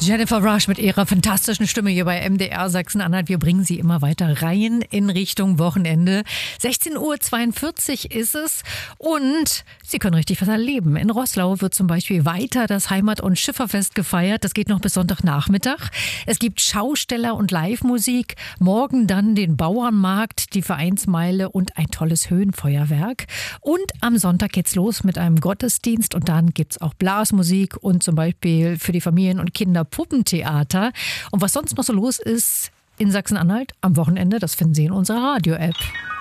Jennifer Rush mit ihrer fantastischen Stimme hier bei MDR Sachsen-Anhalt. Wir bringen sie immer weiter rein in Richtung Wochenende. 16:42 Uhr ist es und Sie können richtig was erleben. In Roßlau wird zum Beispiel weiter das Heimat- und Schifferfest gefeiert. Das geht noch bis Sonntagnachmittag. Es gibt Schausteller und Live-Musik. Morgen dann den Bauernmarkt, die Vereinsmeile und ein tolles Höhenfeuerwerk. Und am Sonntag geht's los mit einem Gottesdienst und dann gibt's auch Blasmusik und zum Beispiel für die Familien und Kinder Puppentheater. Und was sonst noch so los ist in Sachsen-Anhalt am Wochenende, das finden Sie in unserer Radio-App.